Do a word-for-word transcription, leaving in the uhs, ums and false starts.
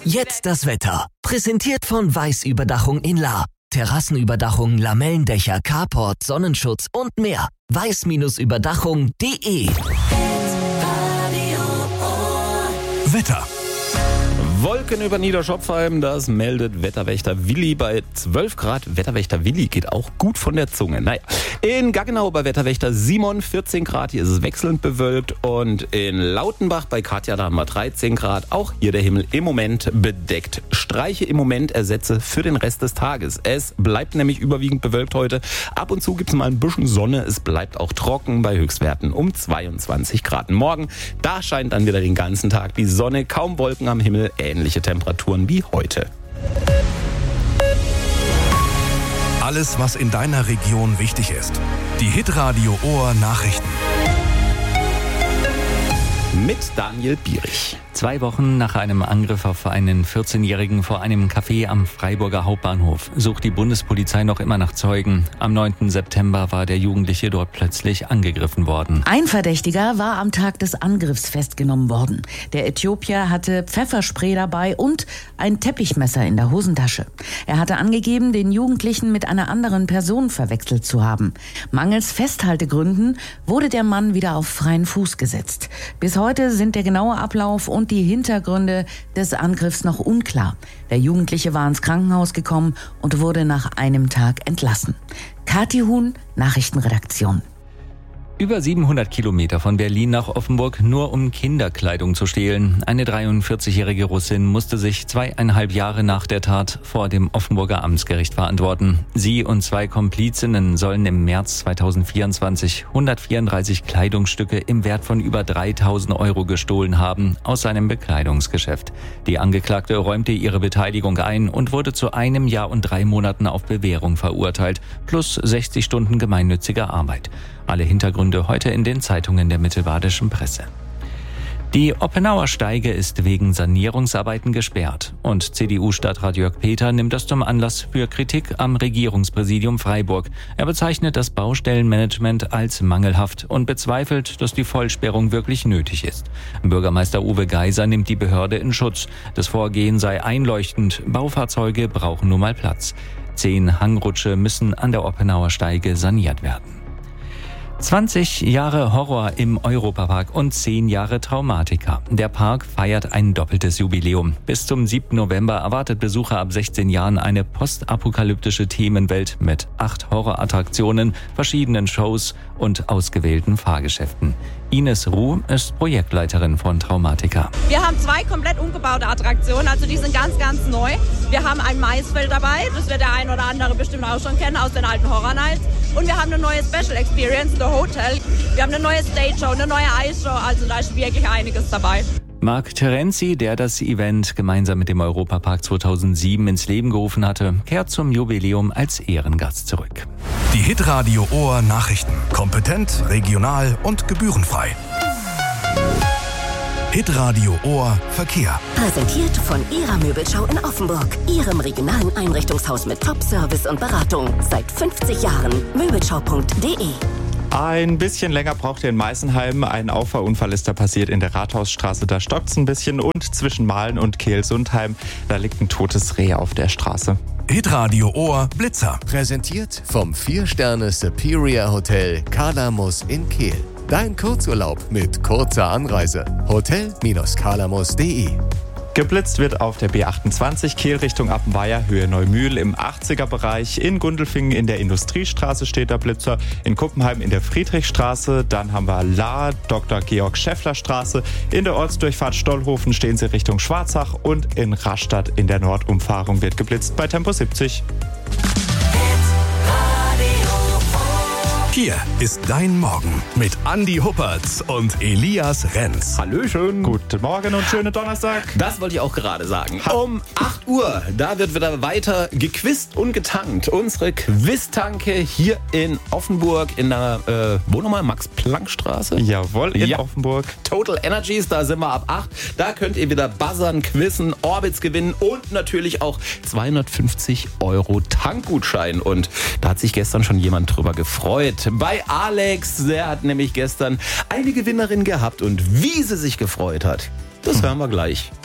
Jetzt das Wetter. Präsentiert von Weiß-Überdachung in Lahr. Terrassenüberdachung, Lamellendächer, Carport, Sonnenschutz und mehr. weiß Überdachung punkt de. Wetter. Wolken über Niederschopfheim, das meldet Wetterwächter Willi bei zwölf Grad. Wetterwächter Willi geht auch gut von der Zunge. Naja, in Gaggenau bei Wetterwächter Simon vierzehn Grad, hier ist es wechselnd bewölkt. Und in Lautenbach bei Katja, da haben wir dreizehn Grad. Auch hier der Himmel im Moment bedeckt. Streiche im Moment Ersätze für den Rest des Tages. Es bleibt nämlich überwiegend bewölkt heute. Ab und zu gibt es mal ein bisschen Sonne. Es bleibt auch trocken bei Höchstwerten um zweiundzwanzig Grad. Morgen, da scheint dann wieder den ganzen Tag die Sonne. Kaum Wolken am Himmel. Ähnliche Temperaturen wie heute. Alles, was in deiner Region wichtig ist. Die Hitradio Ohr Nachrichten. Mit Daniel Bierich. Zwei Wochen nach einem Angriff auf einen vierzehnjährigen vor einem Café am Freiburger Hauptbahnhof sucht die Bundespolizei noch immer nach Zeugen. Am neunten September war der Jugendliche dort plötzlich angegriffen worden. Ein Verdächtiger war am Tag des Angriffs festgenommen worden. Der Äthiopier hatte Pfefferspray dabei und ein Teppichmesser in der Hosentasche. Er hatte angegeben, den Jugendlichen mit einer anderen Person verwechselt zu haben. Mangels Festhaltegründen wurde der Mann wieder auf freien Fuß gesetzt. Bis heute sind der genaue Ablauf und die Hintergründe des Angriffs noch unklar. Der Jugendliche war ins Krankenhaus gekommen und wurde nach einem Tag entlassen. Kathi Huhn, Nachrichtenredaktion. Über siebenhundert Kilometer von Berlin nach Offenburg, nur um Kinderkleidung zu stehlen. Eine dreiundvierzigjährige Russin musste sich zweieinhalb Jahre nach der Tat vor dem Offenburger Amtsgericht verantworten. Sie und zwei Komplizinnen sollen im März zweitausendvierundzwanzig hundertvierunddreißig Kleidungsstücke im Wert von über dreitausend Euro gestohlen haben aus seinem Bekleidungsgeschäft. Die Angeklagte räumte ihre Beteiligung ein und wurde zu einem Jahr und drei Monaten auf Bewährung verurteilt, plus sechzig Stunden gemeinnütziger Arbeit. Alle Hintergründe heute in den Zeitungen der mittelbadischen Presse. Die Oppenauer Steige ist wegen Sanierungsarbeiten gesperrt und C D U-Stadtrat Jörg Peter nimmt das zum Anlass für Kritik am Regierungspräsidium Freiburg. Er bezeichnet das Baustellenmanagement als mangelhaft und bezweifelt, dass die Vollsperrung wirklich nötig ist. Bürgermeister Uwe Geiser nimmt die Behörde in Schutz. Das Vorgehen sei einleuchtend. Baufahrzeuge brauchen nun mal Platz. Zehn Hangrutsche müssen an der Oppenauer Steige saniert werden. zwanzig Jahre Horror im Europapark und zehn Jahre Traumatica. Der Park feiert ein doppeltes Jubiläum. Bis zum siebten November erwartet Besucher ab sechzehn Jahren eine postapokalyptische Themenwelt mit acht Horrorattraktionen, verschiedenen Shows und ausgewählten Fahrgeschäften. Ines Ruh ist Projektleiterin von Traumatica. Wir haben zwei komplett umgebaute Attraktionen, also die sind ganz, ganz neu. Wir haben ein Maisfeld dabei, das wird der ein oder andere bestimmt auch schon kennen aus den alten Horror Nights. Und wir haben eine neue Special Experience, The Hotel. Wir haben eine neue Stage Show, eine neue Eisshow, also da ist wirklich einiges dabei. Marc Terenzi, der das Event gemeinsam mit dem Europapark zweitausendsieben ins Leben gerufen hatte, kehrt zum Jubiläum als Ehrengast zurück. Die Hitradio Ohr Nachrichten. Kompetent, regional und gebührenfrei. Hitradio Ohr Verkehr. Präsentiert von Ihrer Möbelschau in Offenburg. Ihrem regionalen Einrichtungshaus mit Top-Service und Beratung. Seit fünfzig Jahren. Möbelschau punkt de. Ein bisschen länger braucht ihr in Meißenheim. Ein Auffahrunfall ist da passiert in der Rathausstraße. Da stockt's ein bisschen. Und zwischen Mahlen und Kehl-Sundheim, da liegt ein totes Reh auf der Straße. Hitradio Ohr Blitzer. Präsentiert vom vier Sterne Superior Hotel Kalamus in Kehl. Dein Kurzurlaub mit kurzer Anreise. hotel Bindestrich kalamus punkt de. Geblitzt wird auf der B achtundzwanzig Kehl Richtung Appenweier, Höhe Neumühl im achtziger Bereich. In Gundelfingen in der Industriestraße steht der Blitzer. In Kuppenheim in der Friedrichstraße. Dann haben wir Lahr, Doktor Georg Schäffler Straße. In der Ortsdurchfahrt Stollhofen stehen sie Richtung Schwarzach. Und in Rastatt in der Nordumfahrung wird geblitzt bei Tempo siebzig. Hier ist dein Morgen mit Andi Huppertz und Elias Renz. Hallöchen. Guten Morgen und schönen Donnerstag. Das wollte ich auch gerade sagen. Um acht Uhr, da wird wieder weiter gequizt und getankt. Unsere Quiztanke hier in Offenburg in der, äh, wo nochmal? Max-Planck-Straße? Jawohl, in ja. Offenburg. Total Energies, da sind wir ab acht. Da könnt ihr wieder buzzern, quizzen, Orbits gewinnen und natürlich auch zweihundertfünfzig Euro Tankgutschein. Und da hat sich gestern schon jemand drüber gefreut. Bei Alex, der hat nämlich gestern eine Gewinnerin gehabt und wie sie sich gefreut hat, das hören wir gleich.